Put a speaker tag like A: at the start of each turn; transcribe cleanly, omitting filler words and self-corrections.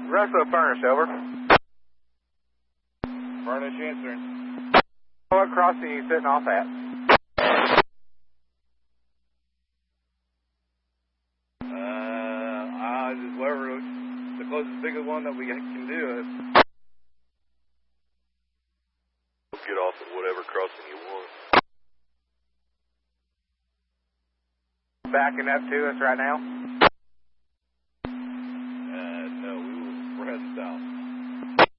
A: Russell Furnace, over.
B: Furnace answering.
A: What crossing are you sitting off at?
B: Just whatever the closest biggest one that we can do is.
C: Get off at whatever crossing you want.
A: Backing up to us right now?
B: No, we're heading south.